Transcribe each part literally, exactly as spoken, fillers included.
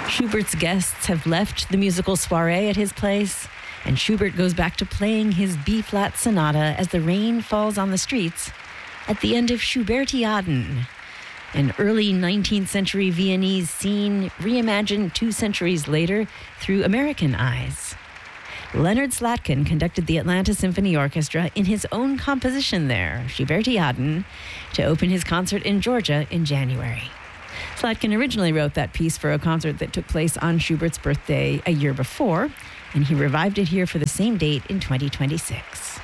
Schubert's guests have left the musical soiree at his place, and Schubert goes back to playing his B-flat sonata as the rain falls on the streets at the end of Schubertiaden, an early nineteenth century Viennese scene reimagined two centuries later through American eyes. Leonard Slatkin conducted the Atlanta Symphony Orchestra in his own composition there, Schubertiaden, to open his concert in Georgia in January. Slatkin originally wrote that piece for a concert that took place on Schubert's birthday a year before, and he revived it here for the same date in twenty twenty-six.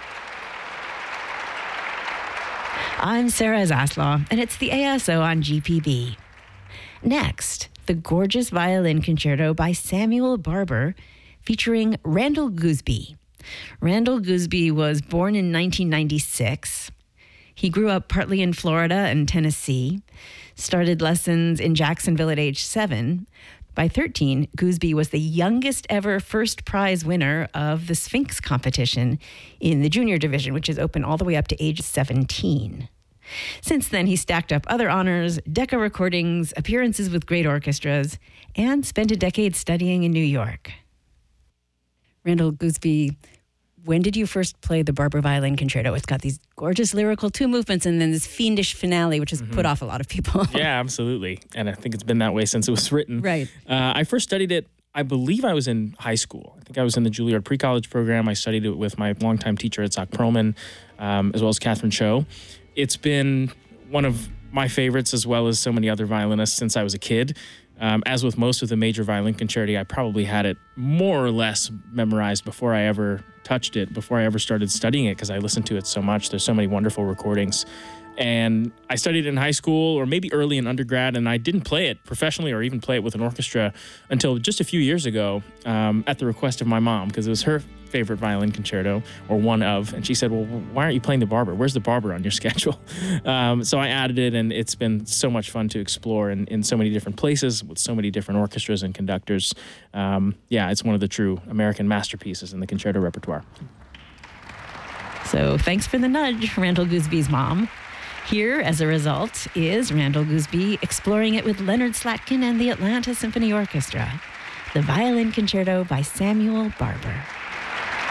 I'm Sarah Zaslaw, and it's the A S O on G P B. Next, the gorgeous violin concerto by Samuel Barber, featuring Randall Gooseby. Randall Gooseby was born in nineteen ninety-six. He grew up partly in Florida and Tennessee, started lessons in Jacksonville at age seven. By thirteen, Gooseby was the youngest ever first prize winner of the Sphinx competition in the junior division, which is open all the way up to age seventeen. Since then, he stacked up other honors, Decca recordings, appearances with great orchestras, and spent a decade studying in New York. Randall Gooseby, when did you first play the Barber Violin Concerto? It's got these gorgeous lyrical two movements and then this fiendish finale, which has mm-hmm. put off a lot of people. Yeah, absolutely. And I think it's been that way since it was written. Right. Uh, I first studied it, I believe I was in high school. I think I was in the Juilliard pre-college program. I studied it with my longtime teacher at Zach Perlman, um, as well as Catherine Cho. It's been one of my favorites, as well as so many other violinists, since I was a kid. Um, as with most of the major violin concerti, I probably had it more or less memorized before I ever touched it, before I ever started studying it, because I listened to it so much. There's so many wonderful recordings. And I studied it in high school, or maybe early in undergrad, and I didn't play it professionally or even play it with an orchestra until just a few years ago, um, at the request of my mom, because it was her favorite violin concerto, or one of, and she said, well, why aren't you playing the Barber? Where's the Barber on your schedule? Um, so I added it, and it's been so much fun to explore in, in so many different places with so many different orchestras and conductors. Um, yeah, it's one of the true American masterpieces in the concerto repertoire. So thanks for the nudge, Randall Gooseby's mom. Here, as a result, is Randall Gooseby exploring it with Leonard Slatkin and the Atlanta Symphony Orchestra, the Violin Concerto by Samuel Barber.